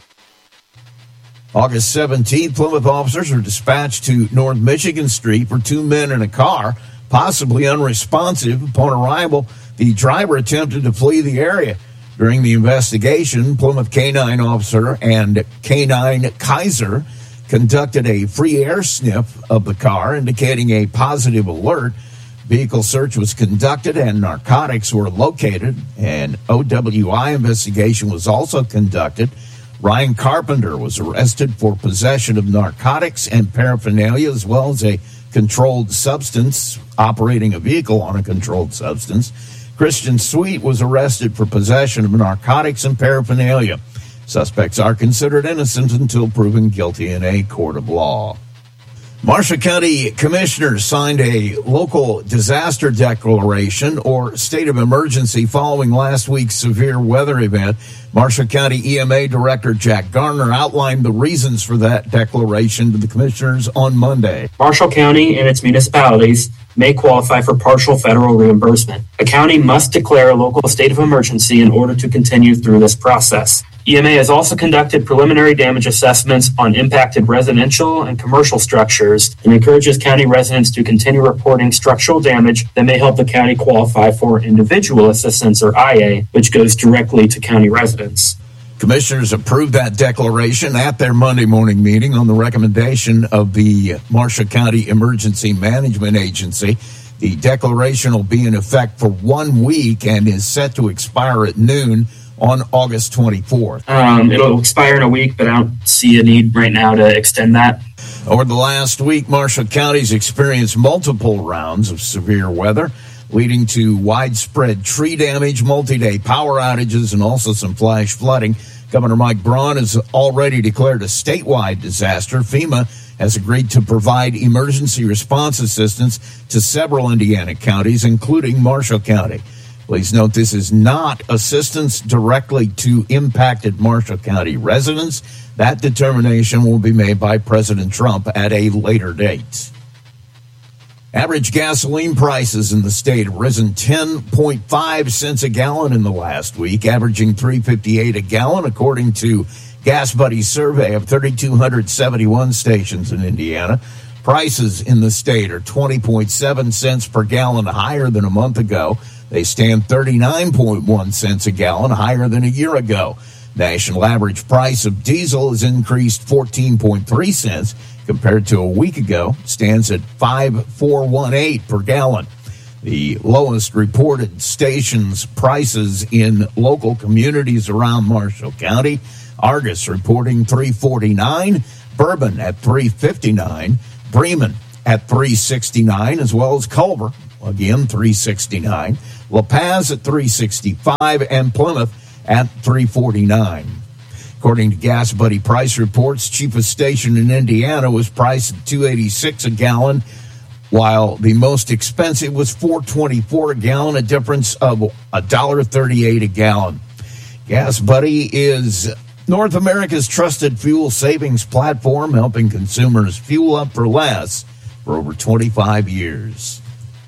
August seventeenth, Plymouth officers were dispatched to North Michigan Street for two men in a car, possibly unresponsive. Upon arrival, the driver attempted to flee the area. During the investigation, Plymouth K nine officer and K nine Kaiser conducted a free air sniff of the car, indicating a positive alert. Vehicle search was conducted and narcotics were located. An O W I investigation was also conducted. Ryan Carpenter was arrested for possession of narcotics and paraphernalia, as well as a controlled substance, operating a vehicle on a controlled substance. Christian Sweet was arrested for possession of narcotics and paraphernalia. Suspects are considered innocent until proven guilty in a court of law. Marshall County commissioners signed a local disaster declaration or state of emergency following last week's severe weather event. Marshall County E M A Director Jack Garner outlined the reasons for that declaration to the commissioners on Monday. Marshall County and its municipalities may qualify for partial federal reimbursement. A county must declare a local state of emergency in order to continue through this process. E M A has also conducted preliminary damage assessments on impacted residential and commercial structures and encourages county residents to continue reporting structural damage that may help the county qualify for individual assistance, or I A, which goes directly to county residents. Commissioners approved that declaration at their Monday morning meeting on the recommendation of the Marshall County Emergency Management Agency. The declaration will be in effect for one week and is set to expire at noon on August twenty-fourth. Um, it'll expire in a week, but I don't see a need right now to extend that. Over the last week, Marshall County's experienced multiple rounds of severe weather, leading to widespread tree damage, multi-day power outages, and also some flash flooding. Governor Mike Braun has already declared a statewide disaster. FEMA has agreed to provide emergency response assistance to several Indiana counties, including Marshall County. Please note this is not assistance directly to impacted Marshall County residents. That determination will be made by President Trump at a later date. Average gasoline prices in the state have risen ten point five cents a gallon in the last week, averaging three dollars and fifty-eight cents a gallon, according to Gas Buddy's survey of three thousand two hundred seventy-one stations in Indiana. Prices in the state are twenty point seven cents per gallon higher than a month ago. They stand thirty-nine point one cents a gallon, higher than a year ago. National average price of diesel has increased fourteen point three cents compared to a week ago. Stands at five point four one eight per gallon. The lowest reported stations prices in local communities around Marshall County. Argus reporting three forty-nine, Bourbon at three fifty-nine, Bremen at three sixty-nine, as well as Culver, again three sixty-nine, La Paz at three sixty-five, and Plymouth at three forty-nine. According to Gas Buddy price reports, cheapest station in Indiana was priced at two eighty-six a gallon, while the most expensive was four twenty-four a gallon, a difference of one dollar thirty-eight a gallon. Gas Buddy is North America's trusted fuel savings platform, helping consumers fuel up for less for over twenty-five years.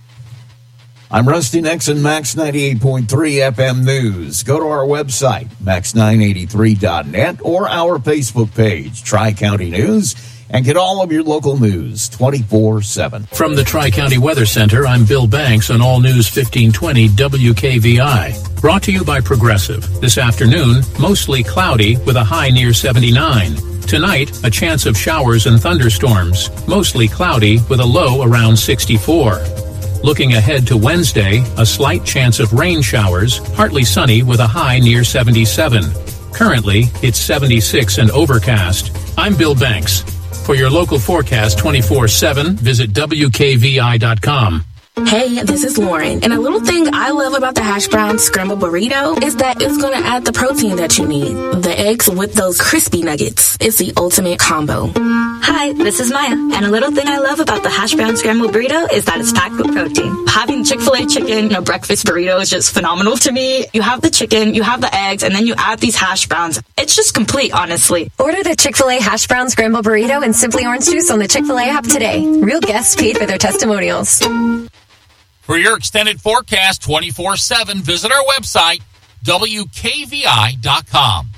I'm Rusty Nixon, Max ninety-eight point three F M News. Go to our website, max nine eighty-three dot net, or our Facebook page, Tri-County News, and get all of your local news twenty-four seven. From the Tri-County Weather Center, I'm Bill Banks on All News fifteen twenty W K V I. Brought to you by Progressive. This afternoon, mostly cloudy with a high near seventy-nine. Tonight, a chance of showers and thunderstorms. Mostly cloudy with a low around sixty-four. Looking ahead to Wednesday, a slight chance of rain showers, partly sunny with a high near seventy-seven. Currently, it's seventy-six and overcast. I'm Bill Banks. For your local forecast twenty-four seven, visit W K V I dot com. Hey, this is Lauren, and a little thing I love about the hash brown scramble burrito is that it's going to add the protein that you need. The eggs with those crispy nuggets. It's the ultimate combo. Hi, this is Maya, and a little thing I love about the hash brown scramble burrito is that it's packed with protein. Having Chick-fil-A chicken in a breakfast burrito is just phenomenal to me. You have the chicken, you have the eggs, and then you add these hash browns. It's just complete, honestly. Order the Chick-fil-A hash brown scramble burrito and Simply Orange Juice on the Chick-fil-A app today. Real guests paid for their testimonials. For your extended forecast twenty-four seven, visit our website, W K V I dot com.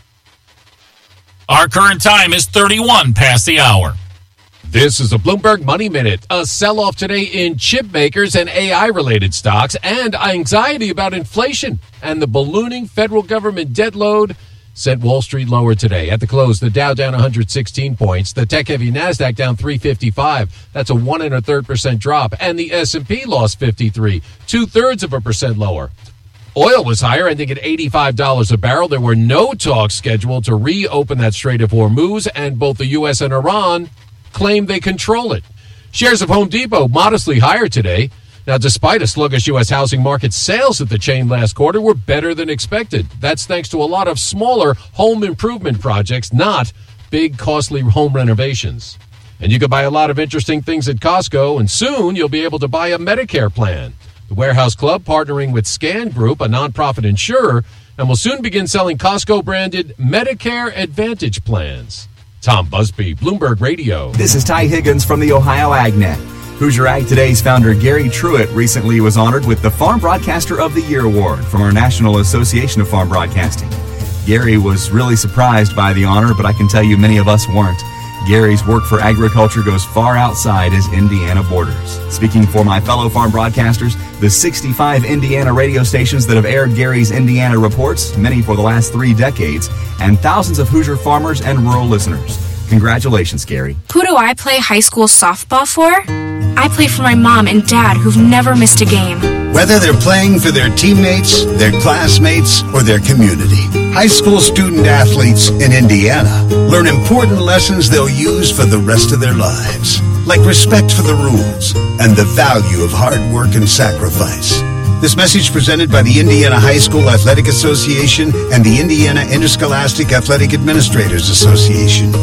Our current time is thirty-one past the hour. This is a Bloomberg Money Minute. A sell-off today in chip makers and A I-related stocks, and anxiety about inflation and the ballooning federal government debt load sent Wall Street lower today. At the close, the Dow down one hundred sixteen points, the tech-heavy NASDAQ down three fifty-five. That's a one and a third percent drop, and the S and P lost fifty-three, two-thirds of a percent lower. Oil was higher, ending at eighty-five dollars a barrel. There were no talks scheduled to reopen that Strait of Hormuz, and both the U S and Iran claim they control it. Shares of Home Depot modestly higher today. Now, despite a sluggish U S housing market, sales at the chain last quarter were better than expected. That's thanks to a lot of smaller home improvement projects, not big, costly home renovations. And you can buy a lot of interesting things at Costco, and soon you'll be able to buy a Medicare plan. The Warehouse Club, partnering with Scan Group, a nonprofit insurer, and will soon begin selling Costco-branded Medicare Advantage plans. Tom Busby, Bloomberg Radio. This is Ty Higgins from the Ohio AgNet. Hoosier Ag Today's founder Gary Truitt recently was honored with the Farm Broadcaster of the Year award from our National Association of Farm Broadcasting. Gary was really surprised by the honor, but I can tell you many of us weren't. Gary's work for agriculture goes far outside his Indiana borders. Speaking for my fellow farm broadcasters, the sixty-five Indiana radio stations that have aired Gary's Indiana reports, many for the last three decades, and thousands of Hoosier farmers and rural listeners. Congratulations, Gary. Who do I play high school softball for? I play for my mom and dad who've never missed a game. Whether they're playing for their teammates, their classmates, or their community, high school student athletes in Indiana learn important lessons they'll use for the rest of their lives, like respect for the rules and the value of hard work and sacrifice. This message presented by the Indiana High School Athletic Association and the Indiana Interscholastic Athletic Administrators Association.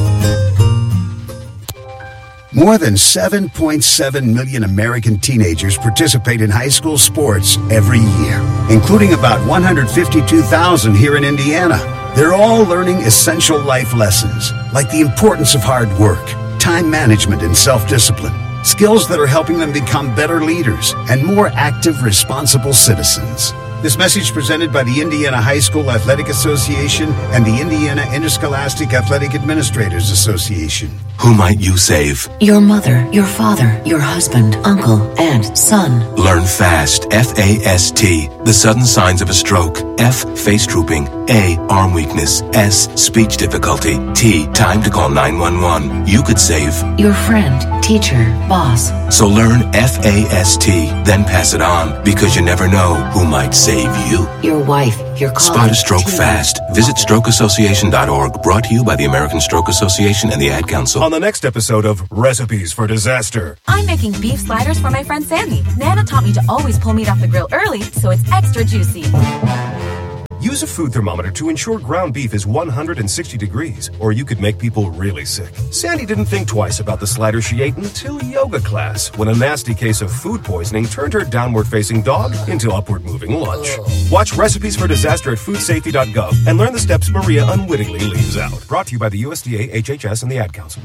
More than seven point seven million American teenagers participate in high school sports every year, including about one hundred fifty-two thousand here in Indiana. They're all learning essential life lessons, like the importance of hard work, time management, and self-discipline. Skills that are helping them become better leaders and more active, responsible citizens. This message presented by the Indiana High School Athletic Association and the Indiana Interscholastic Athletic Administrators Association. Who might you save? Your mother, your father, your husband, uncle, aunt, son. Learn FAST, F A S T, the sudden signs of a stroke. F, face drooping. A, arm weakness. S, speech difficulty. T, time to call nine one one. You could save your friend, teacher, boss. So learn F A S T, then pass it on, because you never know who might save you. Your wife, your colleague. Spot a stroke team. fast. Visit stroke association dot org, brought to you by the American Stroke Association and the Ad Council. On the next episode of Recipes for Disaster. I'm making beef sliders for my friend Sandy. Nana taught me to always pull meat off the grill early so it's extra juicy. Use a food thermometer to ensure ground beef is one hundred sixty degrees, or you could make people really sick. Sandy didn't think twice about the slider she ate until yoga class, when a nasty case of food poisoning turned her downward-facing dog into upward-moving lunch. Watch Recipes for Disaster at food safety dot gov and learn the steps Maria unwittingly leaves out. Brought to you by the U S D A, H H S, and the Ad Council.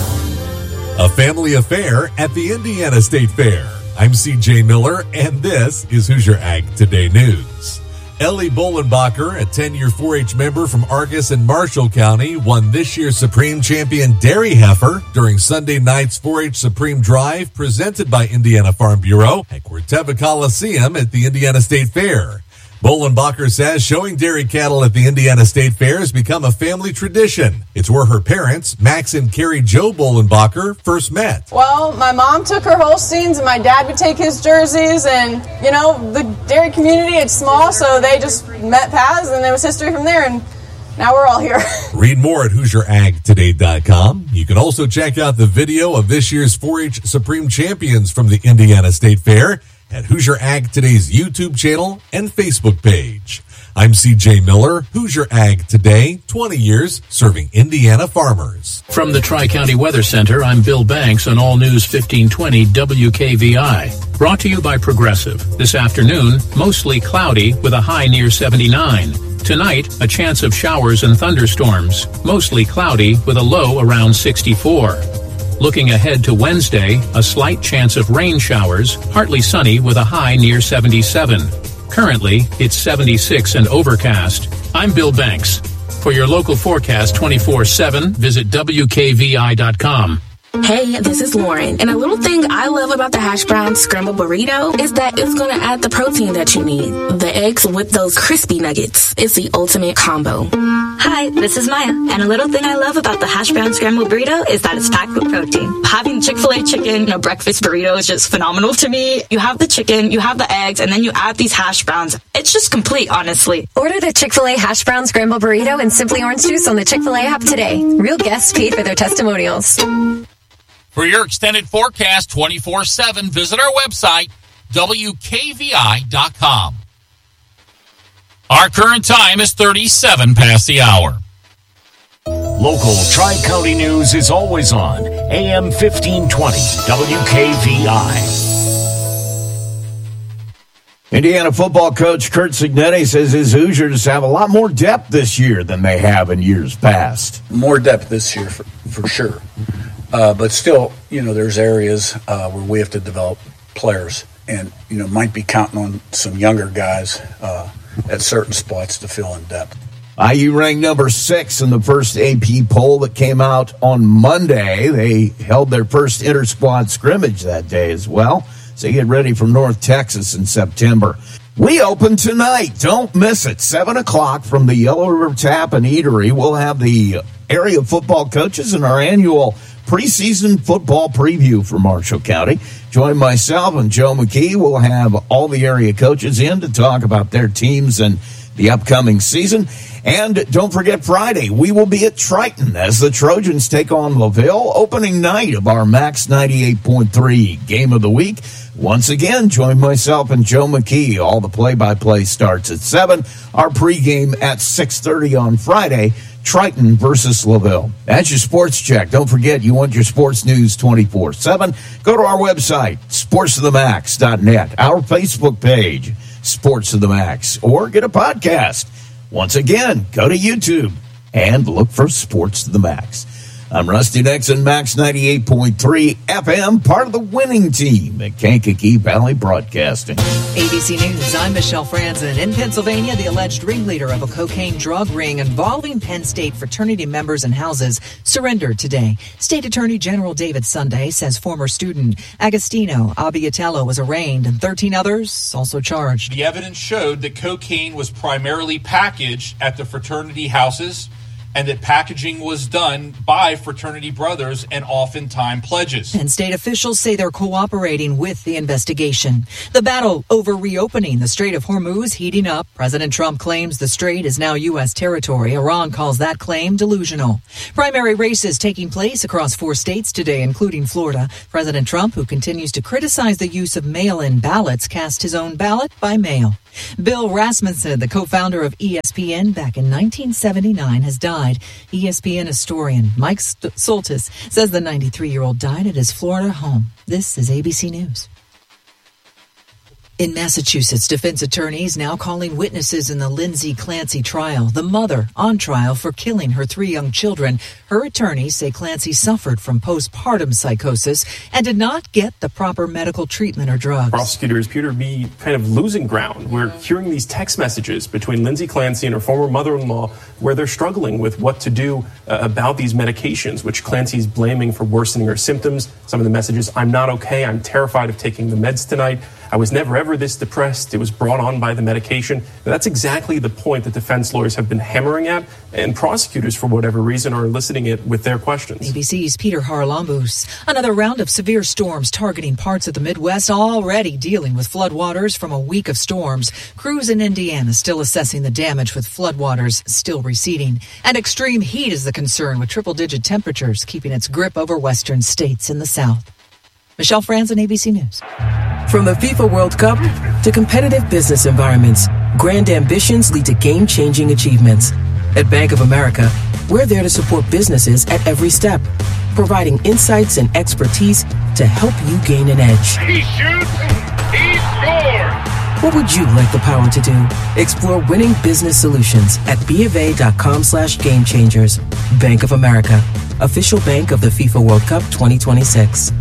A family affair at the Indiana State Fair. I'm C J Miller, and this is Hoosier Ag Today News. Ellie Bolenbacher, a ten-year four H member from Argus and Marshall County, won this year's Supreme Champion Dairy Heifer during Sunday night's four H Supreme Drive presented by Indiana Farm Bureau at Corteva Coliseum at the Indiana State Fair. Bolenbacher says showing dairy cattle at the Indiana State Fair has become a family tradition. It's where her parents, Max and Carrie Jo Bolenbacher, first met. Well, my mom took her Holsteins and my dad would take his jerseys, and, you know, the dairy community, it's small, so they just met paths, and there was history from there, and now we're all here. Read more at Hoosier Ag Today dot com. You can also check out the video of this year's four H Supreme Champions from the Indiana State Fair at Hoosier Ag Today's YouTube channel and Facebook page. I'm C J Miller, Hoosier Ag Today, twenty years serving Indiana farmers. From the Tri-County Weather Center, I'm Bill Banks on All News fifteen twenty W K V I. Brought to you by Progressive. This afternoon, mostly cloudy with a high near seventy-nine. Tonight, a chance of showers and thunderstorms, mostly cloudy with a low around sixty-four. Looking ahead to Wednesday, a slight chance of rain showers, partly sunny with a high near seventy-seven. Currently, it's seventy-six and overcast. I'm Bill Banks. For your local forecast twenty-four seven, visit W K V I dot com. Hey, this is Lauren, and a little thing I love about the hash brown scramble burrito is that it's going to add the protein that you need. The eggs with those crispy nuggets. It's the ultimate combo. Hi, this is Maya, and a little thing I love about the hash brown scramble burrito is that it's packed with protein. Having Chick-fil-A chicken, you know, breakfast burrito is just phenomenal to me. You have the chicken, you have the eggs, and then you add these hash browns. It's just complete, honestly. Order the Chick-fil-A hash brown scramble burrito and Simply Orange Juice on the Chick-fil-A app today. Real guests paid for their testimonials. For your extended forecast twenty-four seven, visit our website, W K V I dot com. Our current time is thirty-seven past the hour. Local Tri-County news is always on A M fifteen twenty W K V I. Indiana football coach Curt Cignetti says his Hoosiers have a lot more depth this year than they have in years past. More depth this year, for, for sure. Uh, but still, you know, there's areas uh, where we have to develop players and, you know, might be counting on some younger guys uh, at certain spots to fill in depth. I U ranked number six in the first A P poll that came out on Monday. They held their first inter-squad scrimmage that day as well. So you get ready for North Texas in September. We open tonight. Don't miss it. seven o'clock from the Yellow River Tap and Eatery. We'll have the area football coaches in our annual preseason football preview for Marshall County. Join myself and Joe McKee. We'll have all the area coaches in to talk about their teams and the upcoming season. And don't forget Friday, we will be at Triton as the Trojans take on LaVille, opening night of our Max ninety-eight point three Game of the Week. Once again, join myself and Joe McKee. All the play-by-play starts at seven. Our pregame at six thirty on Friday, Triton versus LaVille. That's your sports check. Don't forget, you want your sports news twenty-four seven. Go to our website, sports of the max dot net, our Facebook page, Sports of the Max, or get a podcast. Once again, go to YouTube and look for Sports to the Max. I'm Rusty Nixon, Max ninety-eight point three F M, part of the winning team at Kankakee Valley Broadcasting. A B C News, I'm Michelle Franzen. In Pennsylvania, the alleged ringleader of a cocaine drug ring involving Penn State fraternity members and houses surrendered today. State Attorney General David Sunday says former student Agostino Abiatello was arraigned and thirteen others also charged. The evidence showed that cocaine was primarily packaged at the fraternity houses and that packaging was done by fraternity brothers and oftentimes pledges. And state officials say they're cooperating with the investigation. The battle over reopening the Strait of Hormuz heating up. President Trump claims the strait is now U S territory. Iran calls that claim delusional. Primary races taking place across four states today, including Florida. President Trump, who continues to criticize the use of mail-in ballots, cast his own ballot by mail. Bill Rasmussen, the co-founder of E S P N back in nineteen seventy-nine, has died. E S P N historian Mike Soltis says the ninety-three-year-old died at his Florida home. This is A B C News. In Massachusetts, defense attorneys now calling witnesses in the Lindsay Clancy trial. The mother on trial for killing her three young children. Her attorneys say Clancy suffered from postpartum psychosis and did not get the proper medical treatment or drugs. Prosecutors appear to be kind of losing ground. We're hearing these text messages between Lindsay Clancy and her former mother-in-law where they're struggling with what to do uh, about these medications, which Clancy's blaming for worsening her symptoms. Some of the messages, I'm not okay, I'm terrified of taking the meds tonight. I was never ever this depressed. It was brought on by the medication. And that's exactly the point that defense lawyers have been hammering at, and prosecutors, for whatever reason, are eliciting it with their questions. A B C's Peter Haralambous. Another round of severe storms targeting parts of the Midwest, already dealing with floodwaters from a week of storms. Crews in Indiana still assessing the damage with floodwaters still receding. And extreme heat is the concern, with triple-digit temperatures keeping its grip over western states in the south. Michelle Franzen, A B C News. From the FIFA World Cup to competitive business environments, grand ambitions lead to game-changing achievements. At Bank of America, we're there to support businesses at every step, providing insights and expertise to help you gain an edge. He shoots, he scores! What would you like the power to do? Explore winning business solutions at BofA.com slash game changers. Bank of America, official bank of the FIFA World Cup twenty twenty-six.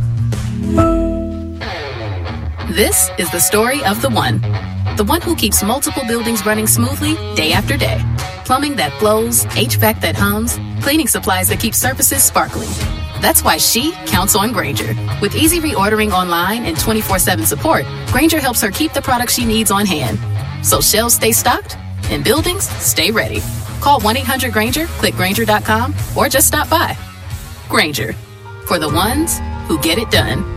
This is the story of the one. The one who keeps multiple buildings running smoothly day after day. Plumbing that flows, H V A C that hums, cleaning supplies that keep surfaces sparkling. That's why she counts on Grainger. With easy reordering online and twenty-four seven support, Grainger helps her keep the products she needs on hand. So shelves stay stocked and buildings stay ready. Call one eight hundred Grainger, click Grainger dot com, or just stop by. Grainger, for the ones who get it done.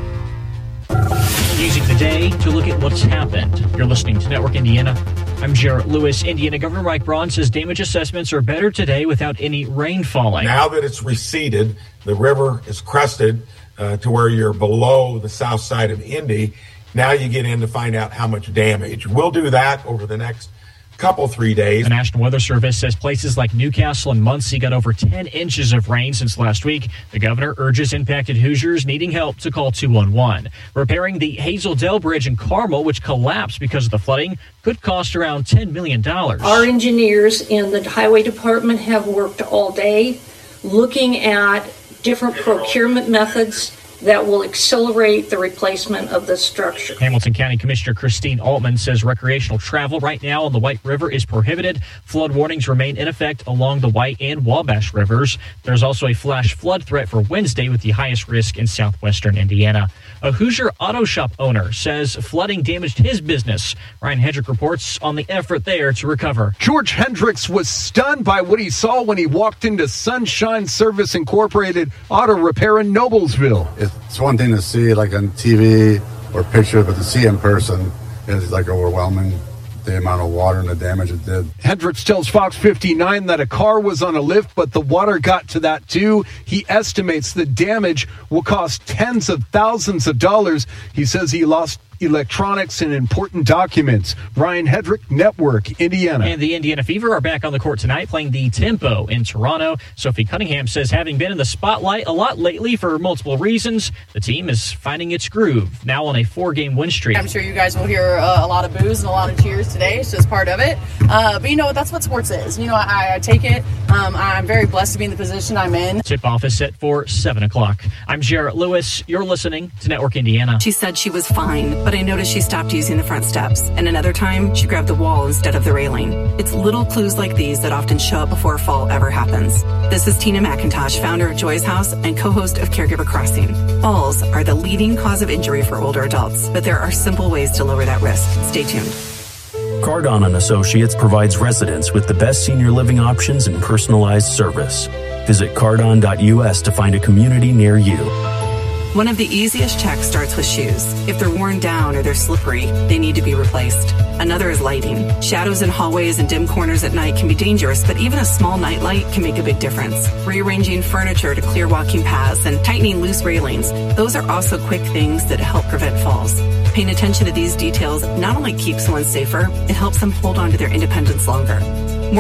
Using the day to look at what's happened. You're listening to Network Indiana. I'm Jarrett Lewis. Indiana Governor Mike Braun says damage assessments are better today without any rain falling. Now that it's receded, the river is crested uh, to where you're below the south side of Indy. Now you get in to find out how much damage. We'll do that over the next couple, three days. The National Weather Service says places like Newcastle and Muncie got over ten inches of rain since last week. The governor urges impacted Hoosiers needing help to call two one one. Repairing the Hazel Dell Bridge in Carmel, which collapsed because of the flooding, could cost around ten million dollars. Our engineers in the highway department have worked all day looking at different procurement methods that will accelerate the replacement of the structure. Hamilton County Commissioner Christine Altman says recreational travel right now on the White River is prohibited. Flood warnings remain in effect along the White and Wabash rivers. There's also a flash flood threat for Wednesday with the highest risk in southwestern Indiana. A Hoosier auto shop owner says flooding damaged his business. Ryan Hendrick reports on the effort there to recover. George Hendricks was stunned by what he saw when he walked into Sunshine Service Incorporated Auto Repair in Noblesville. It's one thing to see like on T V or picture, but to see in person is like overwhelming. The amount of water and the damage it did. Hendricks tells Fox fifty-nine that a car was on a lift, but the water got to that too. He estimates the damage will cost tens of thousands of dollars. He says he lost electronics, and important documents. Ryan Hedrick, Network, Indiana. And the Indiana Fever are back on the court tonight playing the Tempo in Toronto. Sophie Cunningham says having been in the spotlight a lot lately for multiple reasons, the team is finding its groove, now on a four-game win streak. I'm sure you guys will hear uh, a lot of boos and a lot of cheers today. It's just part of it. Uh, but you know, that's what sports is. You know, I, I take it. Um, I'm very blessed to be in the position I'm in. Tip-off is set for seven o'clock. I'm Jarrett Lewis. You're listening to Network Indiana. She said she was fine, but I noticed she stopped using the front steps. And another time, she grabbed the wall instead of the railing. It's little clues like these that often show up before a fall ever happens. This is Tina McIntosh, founder of Joy's House and co-host of Caregiver Crossing. Falls are the leading cause of injury for older adults, but there are simple ways to lower that risk. Stay tuned. Cardon and Associates provides residents with the best senior living options and personalized service. Visit cardon dot U S to find a community near you. One of the easiest checks starts with shoes. If they're worn down or they're slippery, they need to be replaced. Another is lighting. Shadows in hallways and dim corners at night can be dangerous, but even a small nightlight can make a big difference. Rearranging furniture to clear walking paths and tightening loose railings, those are also quick things that help prevent falls. Paying attention to these details not only keeps someone safer, it helps them hold on to their independence longer.